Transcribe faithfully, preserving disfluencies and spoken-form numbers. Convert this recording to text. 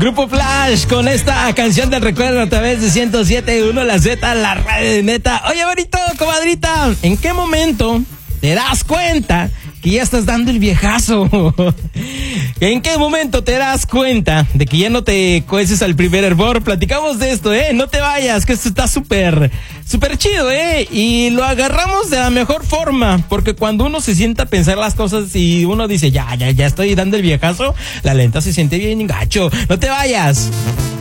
Grupo Flash con esta canción del recuerdo a través de ciento siete punto uno La Z, la radio de neta. Oye, bonito, comadrita, ¿en qué momento te das cuenta que ya estás dando el viejazo? ¿En qué momento te das cuenta de que ya no te cueces al primer hervor? Platicamos de esto, ¿eh? No te vayas, que esto está súper, súper chido, ¿eh? Y lo agarramos de la mejor forma, porque cuando uno se sienta a pensar las cosas y uno dice, ya, ya, ya estoy dando el viejazo, la lenta se siente bien gacho. No te vayas.